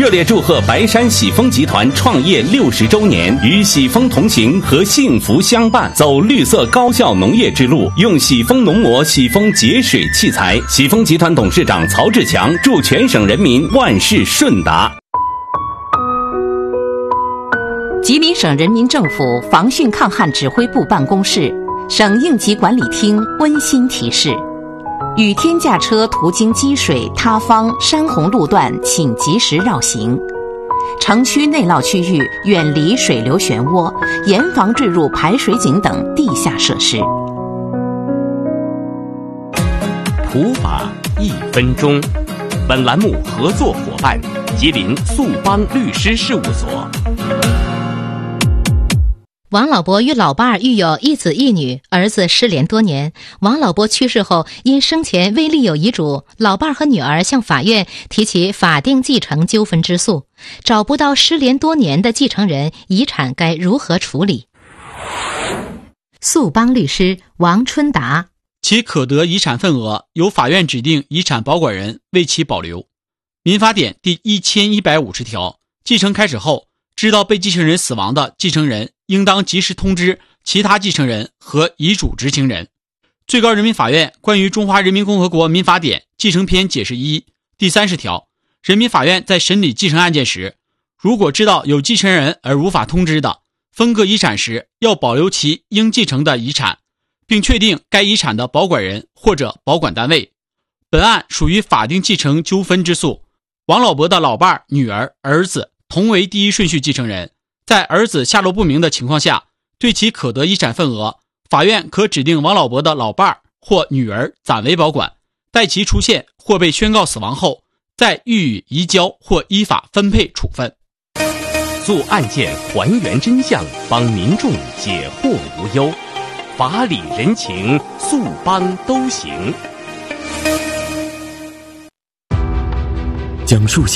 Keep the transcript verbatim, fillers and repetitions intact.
热烈祝贺白山喜丰集团创业六十周年，与喜丰同行和幸福相伴，走绿色高效农业之路，用喜丰农膜、喜丰节水器材。喜丰集团董事长曹志强祝全省人民万事顺达。 吉林省人民政府防汛抗旱指挥部办公室、省应急管理厅温馨提示：雨天驾车途经积水、塌方、山洪路段，请及时绕行。城区内涝区域远离水流漩涡，严防坠入排水井等地下设施。 普法一分钟。本栏目合作伙伴：吉林速邦律师事务所。 王老伯与老伴儿育有一子一女，儿子失联多年。王老伯去世后，因生前未立有遗嘱，老伴儿和女儿向法院提起法定继承纠纷之诉，找不到失联多年的继承人，遗产该如何处理？速邦律师王春达。 其可得遗产份额由法院指定遗产保管人为其保留。民法典第一千一百五十条，继承开始后，知道被继承人死亡的继承人应当及时通知其他继承人和遗嘱执行人。最高人民法院关于中华人民共和国民法典继承篇解释一第三十条，人民法院在审理继承案件时，如果知道有继承人而无法通知的，分割遗产时要保留其应继承的遗产，并确定该遗产的保管人或者保管单位。本案属于法定继承纠纷之诉，王老伯的老伴、女儿、儿子同为第一顺序继承人，在儿子下落不明的情况下，对其可得遗产份额，法院可指定王老伯的老伴或女儿暂为保管，待其出现或被宣告死亡后，再予以移交或依法分配处分。 做案件还原真相，帮民众解惑无忧，法理人情，速邦都行。 讲述